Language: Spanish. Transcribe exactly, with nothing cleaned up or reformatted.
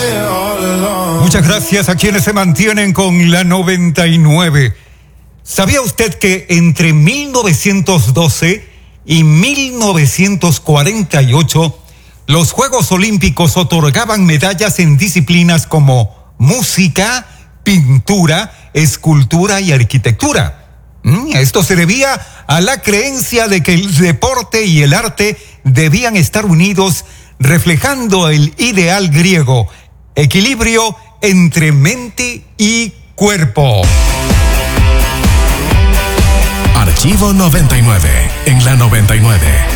Muchas gracias a quienes se mantienen con la noventa y nueve. ¿Sabía usted que entre mil novecientos doce y mil novecientos cuarenta y ocho los Juegos Olímpicos otorgaban medallas en disciplinas como música, pintura, escultura y arquitectura? Esto se debía a la creencia de que el deporte y el arte debían estar unidos, reflejando el ideal griego: equilibrio entre mente y cuerpo. Archivo noventa y nueve en la noventa y nueve.